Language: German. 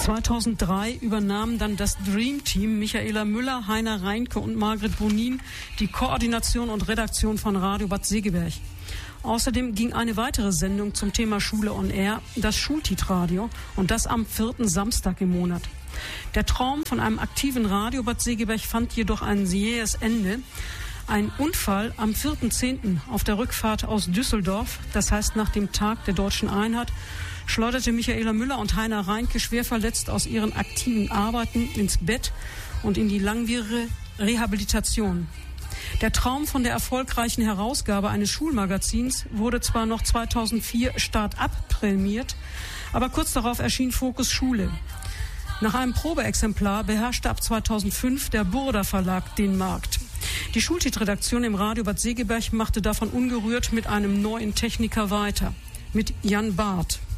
2003 übernahmen dann das Dream Team Michaela Müller, Heiner Reinke und Margret Bonin die Koordination und Redaktion von Radio Bad Segeberg. Außerdem ging eine weitere Sendung zum Thema Schule on Air, das Schultitradio, und das am 4. Samstag im Monat. Der Traum von einem aktiven Radio Bad Segeberg fand jedoch ein jähes Ende. Ein Unfall am 4.10. auf der Rückfahrt aus Düsseldorf, das heißt nach dem Tag der Deutschen Einheit, schleuderte Michaela Müller und Heiner Reinke schwer verletzt aus ihren aktiven Arbeiten ins Bett und in die langwierige Rehabilitation. Der Traum von der erfolgreichen Herausgabe eines Schulmagazins wurde zwar noch 2004 Start-up prämiert, aber kurz darauf erschien Fokus Schule. Nach einem Probeexemplar beherrschte ab 2005 der Burda Verlag den Markt. Die Schultitredaktion im Radio Bad Segeberg machte davon ungerührt mit einem neuen Techniker weiter, mit Jan Barth.